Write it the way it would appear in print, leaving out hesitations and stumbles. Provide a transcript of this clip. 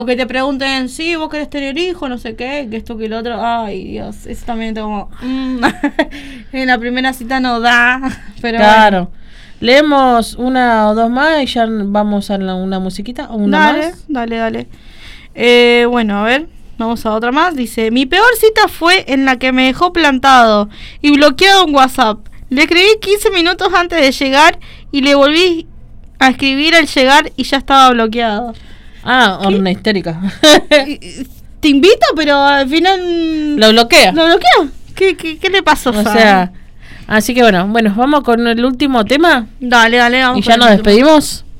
O que te pregunten, sí, vos querés tener hijos, no sé qué, que esto, que lo otro. Ay, Dios, eso también como... en la primera cita no da, pero claro. Bueno. Leemos una o dos más y ya vamos a una musiquita o una más. Dale. Bueno, a ver, vamos a otra más. Dice, mi peor cita fue en la que me dejó plantado y bloqueado en WhatsApp. Le escribí 15 minutos antes de llegar y le volví a escribir al llegar y ya estaba bloqueado. Una histérica. Te invito, pero al final... Lo bloquea. ¿Qué le pasó? O sea, así que bueno, vamos con el último tema. Dale, vamos. Y ya nos despedimos.